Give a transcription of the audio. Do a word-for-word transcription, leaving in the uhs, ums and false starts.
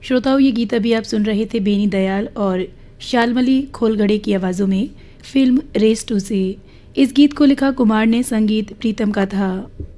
श्रोताओं, ये गीत अभी आप सुन रहे थे बेनी दयाल और शालमली खोलगड़े की आवाज़ों में फिल्म रेस टू से। इस गीत को लिखा कुमार ने, संगीत प्रीतम का था।